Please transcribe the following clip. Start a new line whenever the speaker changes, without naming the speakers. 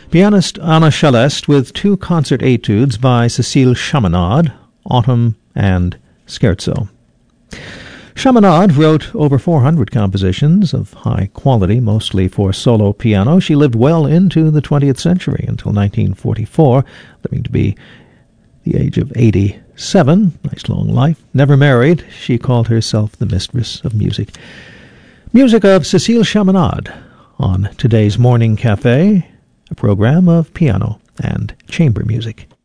Pianist Anna Chalest with two concert etudes by Cécile Chaminade, Autumn and Scherzo. Chaminade wrote over 400 compositions of high quality, mostly for solo piano. She lived well into the 20th century, until 1944, living to be the age of 87. Nice long life. Never married, she called herself the mistress of music. Music of Cécile Chaminade on today's Morning Cafe, a program of piano and chamber music.